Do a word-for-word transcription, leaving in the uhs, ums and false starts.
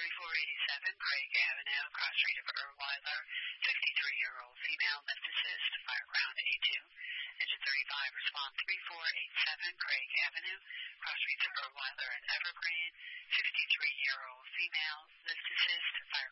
thirty-four eighty-seven Craig Avenue, cross street of Erweiler, fifty-three-year-old female, left assist, fire ground A two. Engine thirty-five, respond three four eight seven Craig Avenue, cross streets of Erweiler and Evergreen, fifty-three-year-old female, lift assist, fire